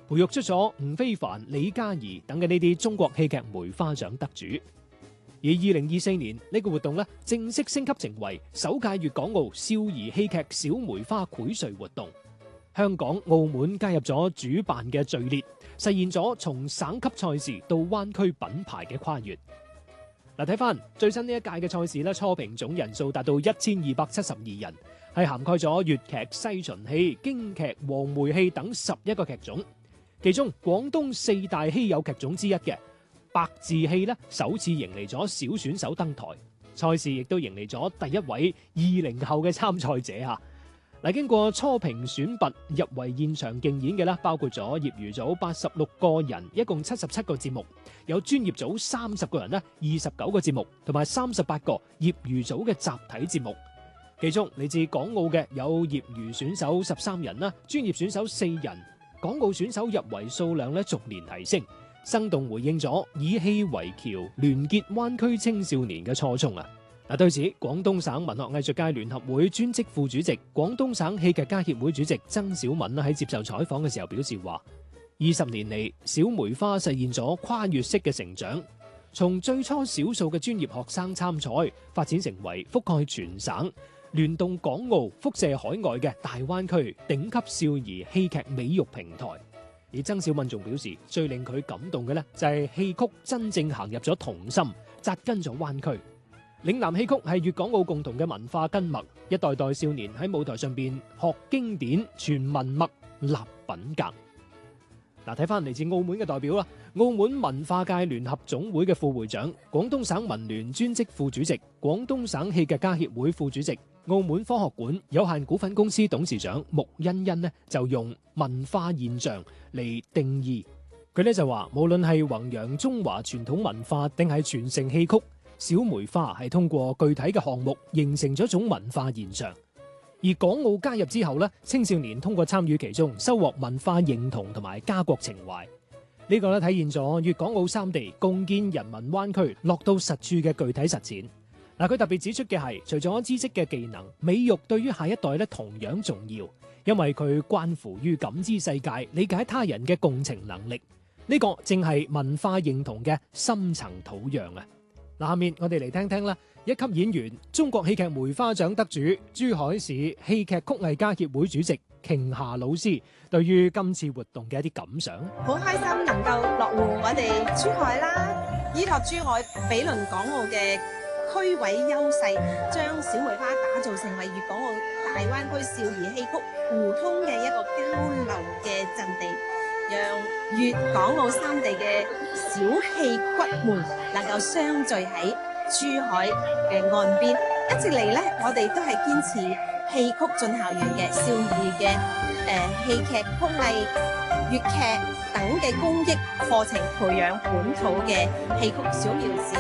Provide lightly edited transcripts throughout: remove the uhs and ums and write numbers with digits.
培育出咗吳非凡、李嘉怡等嘅呢啲中國戲劇梅花獎得主。而2024年呢個活動咧正式升級成為首屆粵港澳少兒戲劇小梅花薈萃活動。香港、澳門加入咗主辦嘅序列，實現咗從省級賽事到灣區品牌嘅跨越。嗱，睇翻最新呢一屆嘅賽事咧，初評總人數達到1272人，係涵蓋咗粵劇、西秦戲、京劇、黃梅戲等11個劇種。其中廣東4大稀有劇種之一嘅白字戲咧，首次迎嚟咗小選手登台。賽事亦都迎嚟咗第一位20後嘅參賽者嚇。嗱，經過初評選拔入圍現場競演嘅啦，包括咗業餘組86個人，一共77個節目；有專業組30個人咧，29個節目，同埋38個業餘組嘅集體節目。其中嚟自港澳嘅有業餘選手13人啦，專業選手4人。港澳選手入圍數量咧逐年提升，生動回應咗以戲為橋，聯結灣區青少年嘅初衷啊！嗱，對此，廣東省文學藝術界聯合會專職副主席、廣東省戲劇家協會主席曾小敏喺接受採訪嘅時候表示話：20年嚟，小梅花實現咗跨越式嘅成長，從最初少數嘅專業學生參賽，發展成為覆蓋全省、聯動港澳、輻射海外嘅大灣區頂級少兒戲劇美育平台。而曾小敏仲表示，最令佢感動嘅呢，就係戲曲真正行入咗童心，扎根咗灣區。嶺南戲曲係粵港澳共同嘅文化根脈，一代代少年喺舞台上邊學經典、傳文脈、立品格。嗱，睇翻嚟自澳門嘅代表啦，澳門文化界聯合總會嘅副會長、廣東省文聯專職副主席、廣東省戲劇家協會副主席、澳門科學館有限股份公司董事長穆欣欣呢，就用文化現象嚟定義。佢呢就話，無論係弘揚中華傳統文化定係傳承戲曲，小梅花係通過具體嘅項目形成咗一種文化現象。而港澳加入之後呢，青少年通過參與其中，收穫文化認同同埋家國情懷。呢個咧體現咗粵港澳三地共建人民灣區落到實處嘅具體實踐。嗱，佢特別指出嘅係，除咗知識嘅技能，美育對於下一代咧同樣重要，因為佢關乎於感知世界、理解他人嘅共情能力。呢個正係文化認同嘅深層土壤啊！嗱，下面我哋嚟聽聽啦，一級演員、中國戲劇梅花獎得主、珠海市戲劇曲藝家協會主席瓊霞老師對於今次活動嘅一啲感想。 好開心能夠落戶我哋珠海啦，依託珠海比鄰港澳嘅區位優勢，將小梅花打造成為粵港澳大灣區少兒戲曲互通嘅一個交流嘅陣地，讓粵港澳三地嘅小戲骨們能夠相聚喺珠海嘅岸邊。一直嚟咧，我哋都係堅持戲曲進校園嘅少兒嘅戲劇、曲藝、粵劇等嘅公益課程，培養本土嘅戲曲小苗子。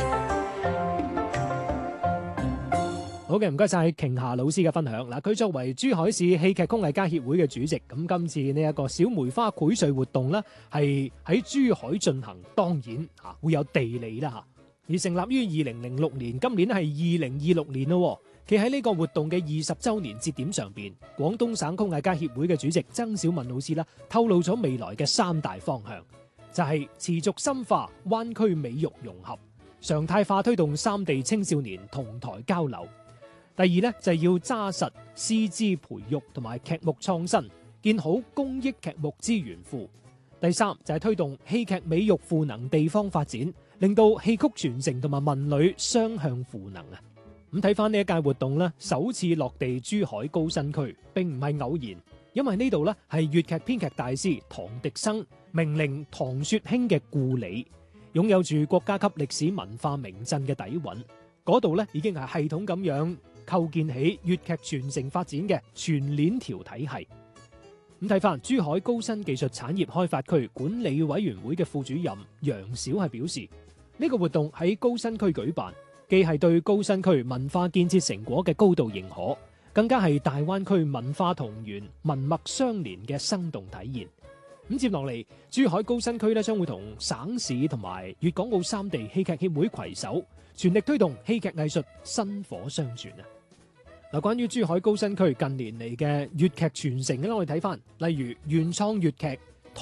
好嘅，唔該晒瓊霞老師嘅分享。嗱，佢作為珠海市戲劇曲藝家協會嘅主席，咁今次呢一個小梅花薈萃活動呢，係喺珠海進行，當然會有地理啦吓。而成立於2006年，今年係2026年咯。企喺呢個活動嘅20週年節點上邊，廣東省曲藝家協會嘅主席曾小敏老師啦，透露咗未來嘅3大方向，就係持續深化灣區美育融合，常態化推動三地青少年同台交流。第二呢，就係要揸實師資培育同埋劇目創新，建好公益劇目資源庫。第三就係推動戲劇美育賦能地方發展，令到戲曲傳承同埋文旅雙向賦能啊！咁睇翻呢一屆活動呢，首次落地珠海高新區，並唔係偶然，因為呢度呢係粵劇編劇大師唐滌生名伶唐雪卿嘅故里，擁有住國家級歷史文化名鎮嘅底蘊。嗰度呢已經係系統咁樣構建起粵劇傳承發展嘅全鏈條體系。咁睇翻珠海高新技術產業開發區管理委員會嘅副主任楊小係表示，呢個活動喺高新區舉辦，既係對高新區文化建設成果嘅高度認可，更加係大灣區文化同源、文脈相連嘅生動體現。咁接落嚟，珠海高新區咧將會同省市同埋粵港澳三地戲劇協會攜手，全力推動戲劇藝術薪火相傳啊！嗱，關於珠海高新區近年嚟嘅粵劇傳承咧，我哋睇翻，例如原創粵劇